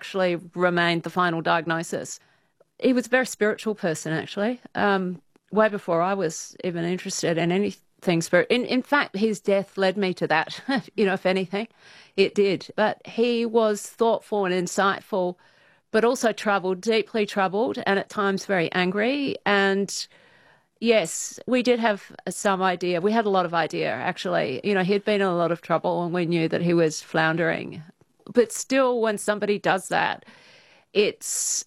actually remained the final diagnosis. He was a very spiritual person, actually, way before I was even interested in anything spiritual. In fact, his death led me to that, if anything, it did. But he was thoughtful and insightful, but also troubled, deeply troubled, and at times very angry. And yes, we did have some idea. We had a lot of idea, actually. He'd been in a lot of trouble, and we knew that he was floundering. But still, when somebody does that, it's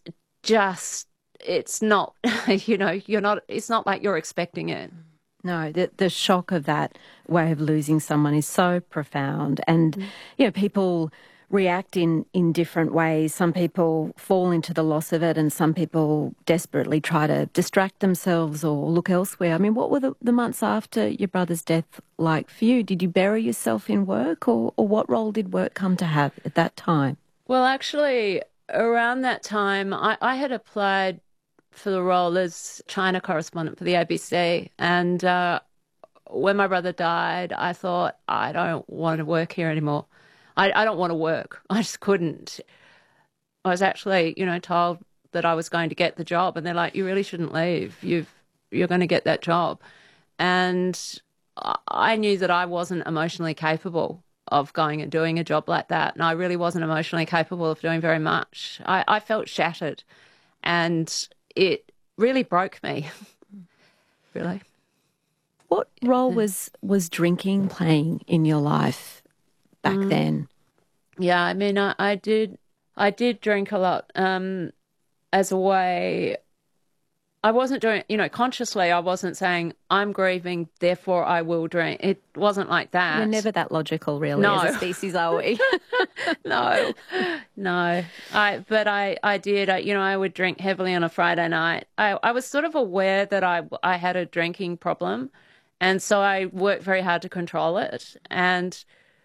not, it's not like you're expecting it. No, the shock of that way of losing someone is so profound. And, people react in different ways. Some people fall into the loss of it, and some people desperately try to distract themselves or look elsewhere. I mean, what were the months after your brother's death like for you? Did you bury yourself in work, or what role did work come to have at that time? Well, actually, around that time, I had applied for the role as China correspondent for the ABC. And when my brother died, I thought, I don't want to work here anymore. I don't want to work. I just couldn't. I was actually, told that I was going to get the job, and they're like, you really shouldn't leave. You're going to get that job. And I knew that I wasn't emotionally capable of going and doing a job like that. And I really wasn't emotionally capable of doing very much. I felt shattered, and it really broke me, really. What role was drinking playing in your life back then? Yeah, I mean, I did drink a lot as a way. I wasn't doing, consciously, I wasn't saying, I'm grieving, therefore I will drink. It wasn't like that. We're never that logical, really, as a species, are we? No. But I did. I would drink heavily on a Friday night. I was sort of aware that I had a drinking problem, and so I worked very hard to control it. And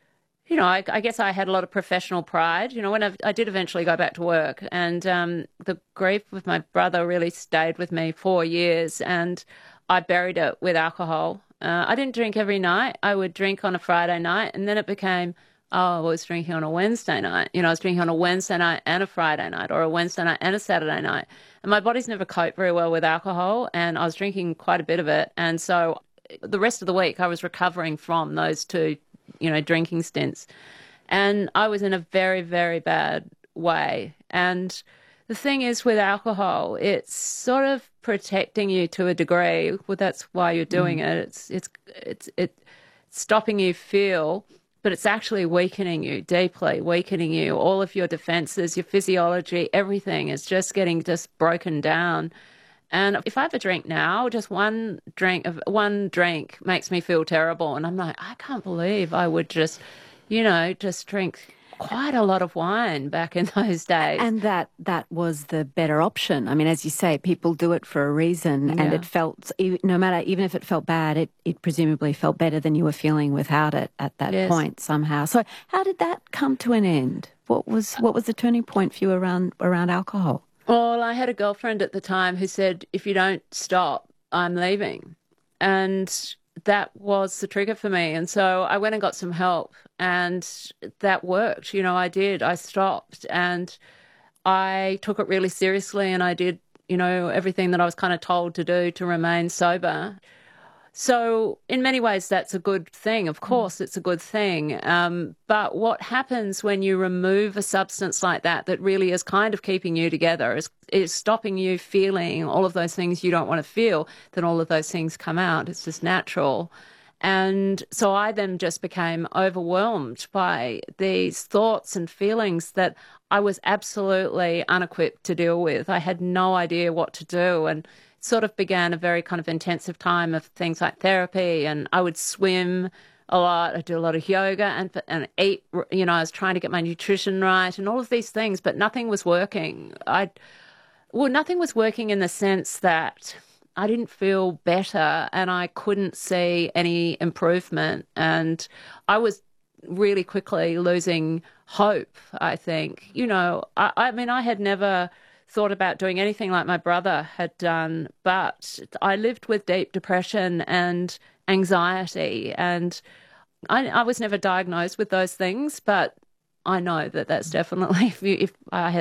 I guess I had a lot of professional pride. When I did eventually go back to work, and the grief with my brother really stayed with me 4 years, and I buried it with alcohol. I didn't drink every night. I would drink on a Friday night, and then it became, I was drinking on a Wednesday night. I was drinking on a Wednesday night and a Friday night, or a Wednesday night and a Saturday night. And my body's never coped very well with alcohol, and I was drinking quite a bit of it. And so the rest of the week I was recovering from those two drinking stints. And I was in a very, very bad way. And the thing is with alcohol, it's sort of protecting you to a degree. Well, that's why you're doing it. It's stopping you feel, but it's actually weakening you, deeply weakening you. All of your defenses, your physiology, everything is just getting broken down. And if I have a drink now, just one drink makes me feel terrible. And I'm like, I can't believe I would just drink quite a lot of wine back in those days. And that was the better option. I mean, as you say, people do it for a reason, and it felt, even if it felt bad, it presumably felt better than you were feeling without it at that point somehow. So how did that come to an end? What was the turning point for you around alcohol? Well, I had a girlfriend at the time who said, if you don't stop, I'm leaving. And that was the trigger for me. And so I went and got some help, and that worked. I did. I stopped, and I took it really seriously, and I did, everything that I was kind of told to do to remain sober. So in many ways, that's a good thing. Of course, it's a good thing. But what happens when you remove a substance like that really is kind of keeping you together, is stopping you feeling all of those things you don't want to feel, then all of those things come out. It's just natural. And so I then just became overwhelmed by these thoughts and feelings that I was absolutely unequipped to deal with. I had no idea what to do, and sort of began a very kind of intensive time of things like therapy, and I would swim a lot. I do a lot of yoga and eat, I was trying to get my nutrition right and all of these things, but nothing was working. Nothing was working in the sense that I didn't feel better, and I couldn't see any improvement, and I was really quickly losing hope, I think. I mean, I had never thought about doing anything like my brother had done, but I lived with deep depression and anxiety, and I was never diagnosed with those things, but I know that that's definitely, if I had